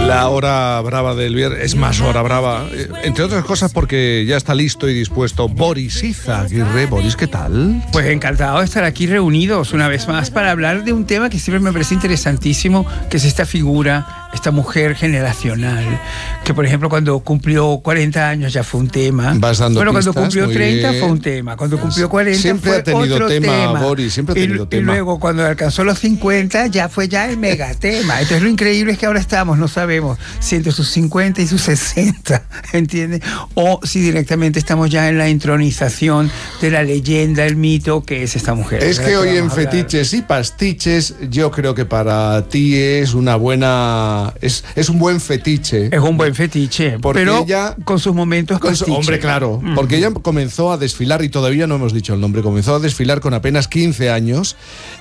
La hora brava del viernes es más hora brava, entre otras cosas porque ya está listo y dispuesto Boris Izaguirre. Boris, ¿qué tal? Pues encantado de estar aquí reunidos una vez más para hablar de un tema que siempre me parece interesantísimo, que es esta figura, esta mujer generacional, que por ejemplo cuando cumplió 40 años ya fue un tema. Vas dando bueno, cuando pistas, cumplió 30 bien. Fue un tema, cuando cumplió 40 siempre fue ha tenido otro tema. Boris, siempre ha tenido tema. Y luego cuando alcanzó los 50 ya fue el megatema. Entonces lo increíble es que ahora estamos, no sabemos si entre sus 50 y sus 60, ¿entiendes? O si directamente estamos ya en la entronización de la leyenda, el mito que es esta mujer. Es que hoy en Fetiches y Pastiches yo creo que para ti es una buena... Es un buen fetiche. Es un buen fetiche, pero ella, con sus momentos pastiche. Hombre, claro, porque ella comenzó a desfilar, y todavía no hemos dicho el nombre, comenzó a desfilar con apenas 15 años,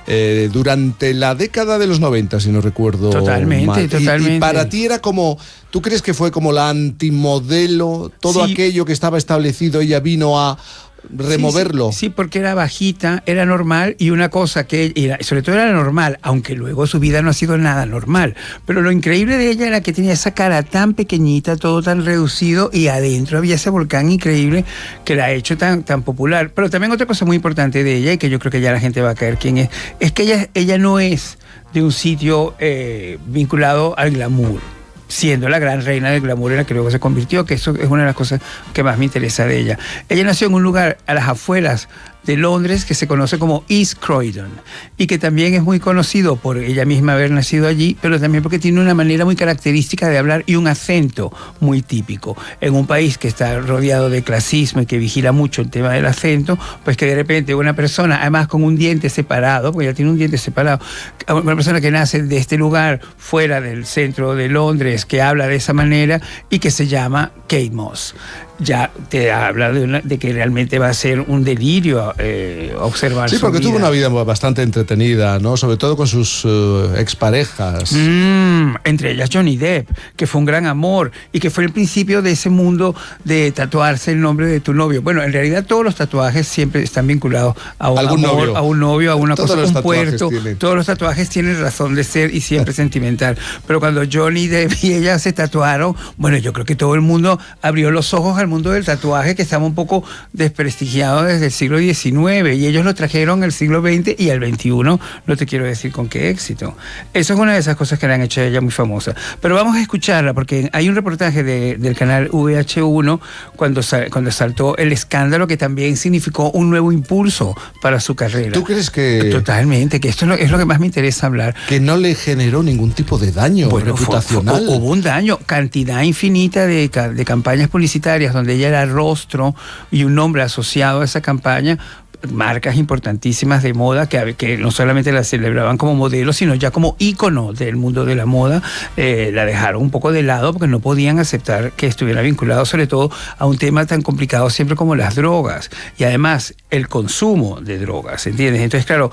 durante la década de los 90, si no recuerdo totalmente, mal. Totalmente. Y para ti era como... ¿Tú crees que fue como la antimodelo? Todo aquello que estaba establecido, ella vino a removerlo. Sí, porque era bajita, era normal, y una cosa que sobre todo era normal, aunque luego su vida no ha sido nada normal. Pero lo increíble de ella era que tenía esa cara tan pequeñita, todo tan reducido, y adentro había ese volcán increíble que la ha hecho tan popular. Pero también otra cosa muy importante de ella, y que yo creo que ya la gente va a caer quién es que ella no es de un sitio vinculado al glamour, siendo la gran reina del glamour en la que luego se convirtió, que eso es una de las cosas que más me interesa de ella. Ella nació en un lugar a las afueras de Londres que se conoce como East Croydon, y que también es muy conocido por ella misma haber nacido allí, pero también porque tiene una manera muy característica de hablar y un acento muy típico. En un país que está rodeado de clasismo y que vigila mucho el tema del acento, pues que de repente una persona, además con un diente separado, porque ella tiene un diente separado, una persona que nace de este lugar fuera del centro de Londres, que habla de esa manera y que se llama Kate Moss, ya te habla de que realmente va a ser un delirio observar. Sí, porque tuvo una vida bastante entretenida, ¿no? Sobre todo con sus exparejas. Entre ellas Johnny Depp, que fue un gran amor y que fue el principio de ese mundo de tatuarse el nombre de tu novio. Bueno, en realidad todos los tatuajes siempre están vinculados a un amor, novio. A un novio, a una cosa, a un puerto. Todos los tatuajes tienen razón de ser y siempre sentimental. Pero cuando Johnny Depp y ella se tatuaron, bueno, yo creo que todo el mundo abrió los ojos al mundo del tatuaje, que estaba un poco desprestigiado desde el siglo XIX, y ellos lo trajeron al siglo XX y al XXI, no te quiero decir con qué éxito. Eso es una de esas cosas que le han hecho a ella muy famosa. Pero vamos a escucharla, porque hay un reportaje del canal VH1 cuando saltó el escándalo, que también significó un nuevo impulso para su carrera. ¿Tú crees que...? Totalmente, que esto es lo que más me interesa hablar. Que no le generó ningún tipo de daño reputacional. Hubo un daño, cantidad infinita de campañas publicitarias donde ella era rostro y un nombre asociado a esa campaña. Marcas importantísimas de moda que no solamente la celebraban como modelo, sino ya como ícono del mundo de la moda, la dejaron un poco de lado porque no podían aceptar que estuviera vinculado sobre todo a un tema tan complicado siempre como las drogas, y además el consumo de drogas, ¿entiendes? Entonces, claro,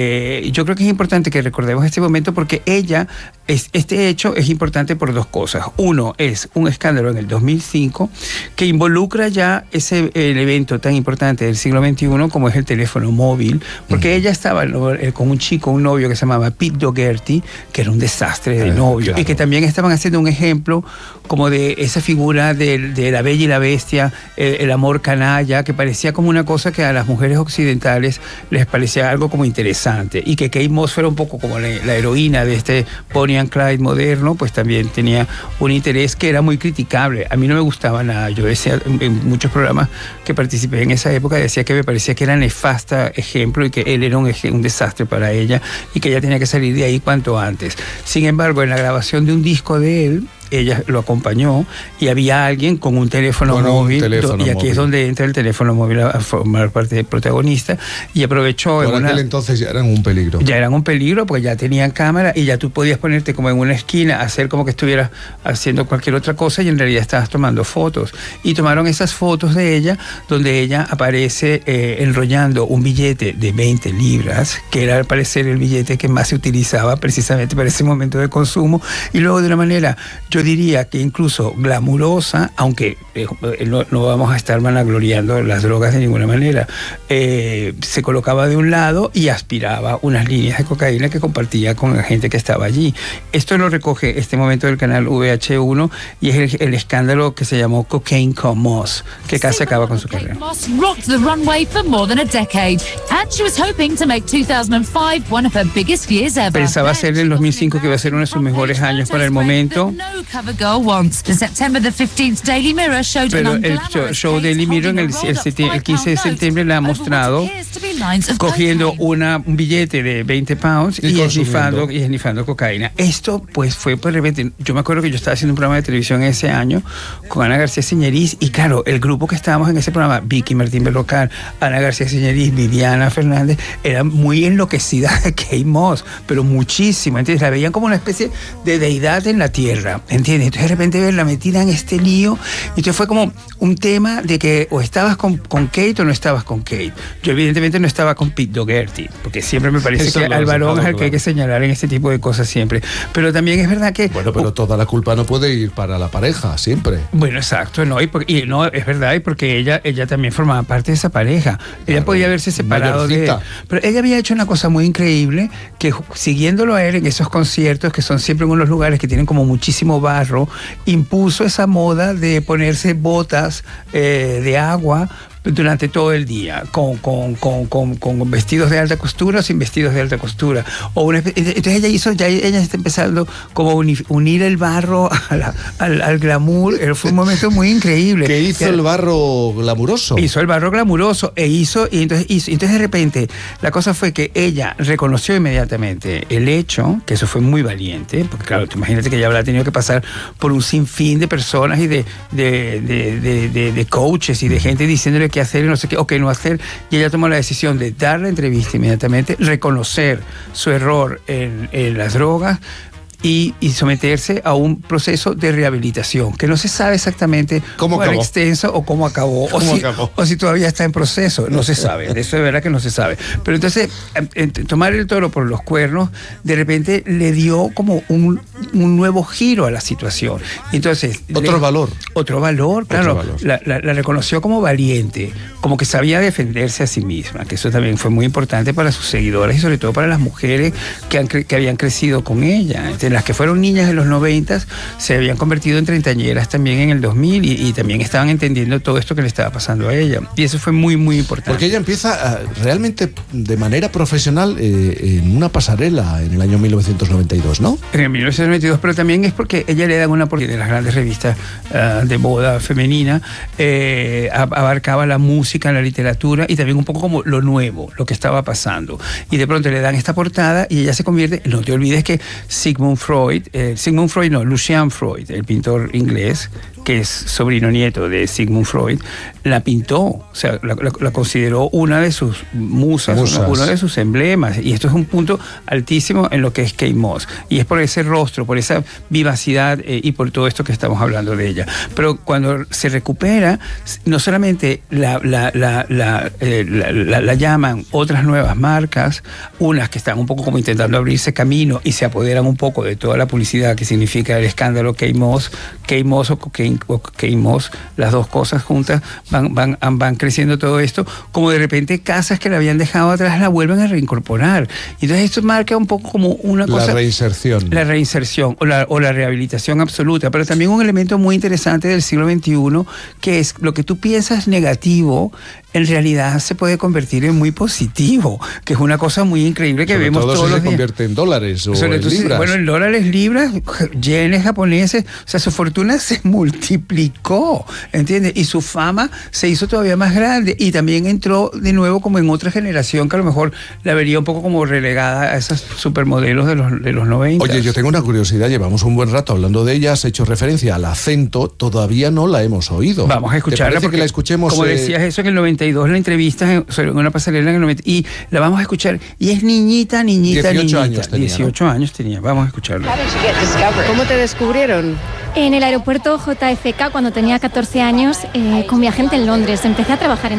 yo creo que es importante que recordemos este momento, porque este hecho es importante por dos cosas. Uno, es un escándalo en el 2005 que involucra ya el evento tan importante del siglo XXI como es el teléfono móvil, porque ella estaba con un novio que se llamaba Pete Doherty, que era un desastre de novio, claro. Y que también estaban haciendo un ejemplo como de esa figura de la bella y la bestia, el amor canalla, que parecía como una cosa que a las mujeres occidentales les parecía algo como interesante, y que Kate Moss fuera un poco como la heroína de este Bonnie and Clyde moderno, pues también tenía un interés que era muy criticable. A mí no me gustaba nada. Yo decía en muchos programas que participé en esa época, decía que me parecía que era nefasta ejemplo y que él era un desastre para ella y que ella tenía que salir de ahí cuanto antes. Sin embargo, en la grabación de un disco de él, ella lo acompañó y había alguien con un teléfono móvil, y aquí es donde entra el teléfono móvil a formar parte del protagonista, y aprovechó... Por aquel entonces ya eran un peligro. Ya eran un peligro porque ya tenían cámara y ya tú podías ponerte como en una esquina, hacer como que estuvieras haciendo cualquier otra cosa y en realidad estabas tomando fotos. Y tomaron esas fotos de ella donde ella aparece enrollando un billete de 20 libras, que era al parecer el billete que más se utilizaba precisamente para ese momento de consumo, y luego de una manera... Yo yo diría que incluso glamurosa, aunque no vamos a estar vanagloriando las drogas de ninguna manera, se colocaba de un lado y aspiraba unas líneas de cocaína que compartía con la gente que estaba allí. Esto lo recoge este momento del canal VH1 y es el escándalo que se llamó Cocaine con Moss, que casi acaba con su carrera. Moss rocked the runway for more than a decade, and she was hoping to make 2005 one of her biggest years ever. Pensaba ser en el 2005 que iba a ser uno de sus mejores años para el momento. Pero el show Daily Mirror el 15 de septiembre la ha mostrado cogiendo un billete de 20 pounds y esnifando cocaína. Esto pues fue por repente. Yo me acuerdo que yo estaba haciendo un programa de televisión ese año con Ana García Señeriz y claro, el grupo que estábamos en ese programa, Vicky Martín Berrocal, Ana García Señeriz, Viviana Fernández, eran muy enloquecidas de Kate Moss, pero muchísimo, ¿entiendes? La veían como una especie de deidad en la tierra, ¿entiendes? Entonces de repente verla metida en este lío, entonces fue como un tema de que o estabas con Kate o no estabas con Kate. Yo evidentemente no estaba con Pete Dougherty, porque siempre me parece que al varón es el que hay que señalar en este tipo de cosas siempre. Pero también es verdad que... Bueno, pero toda la culpa no puede ir para la pareja, siempre. Bueno, exacto, no, y no, es verdad, y porque ella también formaba parte de esa pareja. Ella podía haberse separado de él. Pero ella había hecho una cosa muy increíble, que siguiéndolo a él en esos conciertos, que son siempre en unos lugares que tienen como muchísimo barro, impuso esa moda de ponerse botas de agua durante todo el día, con vestidos de alta costura o sin vestidos de alta costura. Entonces ella está empezando como unir el barro al glamour. Fue un momento muy increíble. ¿Qué hizo el barro glamuroso? Hizo el barro glamuroso y entonces de repente la cosa fue que ella reconoció inmediatamente el hecho, que eso fue muy valiente, porque claro, imagínate que ella habrá tenido que pasar por un sinfín de personas y de coaches y de gente diciéndole qué hacer y no sé qué, o qué no hacer, y ella tomó la decisión de dar la entrevista inmediatamente, reconocer su error en las drogas y someterse a un proceso de rehabilitación que no se sabe exactamente cómo acabó, extenso o cómo acabó, o si todavía está en proceso, no se sabe, de eso de verdad que no se sabe. Pero entonces tomar el toro por los cuernos de repente le dio como un nuevo giro a la situación. Entonces otro valor, claro, la reconoció como valiente, como que sabía defenderse a sí misma, que eso también fue muy importante para sus seguidoras y sobre todo para las mujeres que habían crecido con ella. Entonces, las que fueron niñas en los 90 se habían convertido en treintañeras también en el 2000 y también estaban entendiendo todo esto que le estaba pasando a ella. Y eso fue muy, muy importante. Porque ella empieza realmente de manera profesional en una pasarela en el año 1992, ¿no? En el 1992, pero también es porque ella le dan una oportunidad de las grandes revistas de moda femenina, abarcaba la música, la literatura y también un poco como lo nuevo, lo que estaba pasando. Y de pronto le dan esta portada y ella se convierte, no te olvides que Lucian Freud, el pintor inglés, que es sobrino nieto de Sigmund Freud, la pintó, o sea, la consideró una de sus musas. Uno de sus emblemas, y esto es un punto altísimo en lo que es Kate Moss, y es por ese rostro, por esa vivacidad y por todo esto que estamos hablando de ella. Pero cuando se recupera, no solamente la llaman otras nuevas marcas, unas que están un poco como intentando abrirse camino y se apoderan un poco de toda la publicidad que significa el escándalo Kate Moss o Kate Moss, las dos cosas juntas van creciendo todo esto, como de repente casas que la habían dejado atrás la vuelven a reincorporar. Entonces esto marca un poco como una cosa... La reinserción o la rehabilitación absoluta, pero también un elemento muy interesante del siglo XXI, que es lo que tú piensas negativo, en realidad se puede convertir en muy positivo, que es una cosa muy increíble que vemos todos los días. Se convierte en dólares o en libras. Bueno, en dólares, libras, yenes japoneses, o sea, su fortuna se multiplicó, ¿entiendes? Y su fama se hizo todavía más grande y también entró de nuevo como en otra generación que a lo mejor la vería un poco como relegada a esos supermodelos de los 90. Oye, yo tengo una curiosidad, llevamos un buen rato hablando de ella, has hecho referencia al acento, todavía no la hemos oído. Vamos a escucharla porque, que la escuchemos, como decías eso en el 92, la entrevista en una pasarela en el 90, y la vamos a escuchar, y es niñita. 18 años tenía, 18 años tenía, vamos a escucharla. ¿Cómo te descubrieron? En el aeropuerto JFK, cuando tenía 14 años, con mi agente en Londres. Empecé a trabajar en